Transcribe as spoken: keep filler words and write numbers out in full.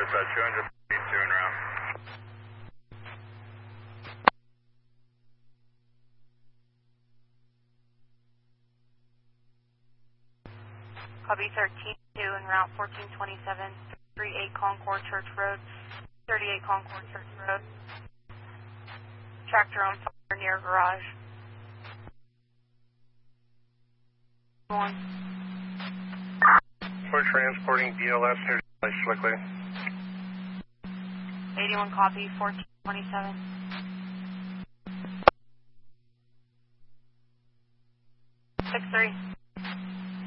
Dispatch two hundred two en route. Copy thirteen two en route fourteen twenty-seven, thirty-eight Concord Church Road, thirty-eight Concord Church Road. Tractor on fire near garage. One. We're transporting D L S here to Slickley. eighty-one copy, fourteen twenty-seven.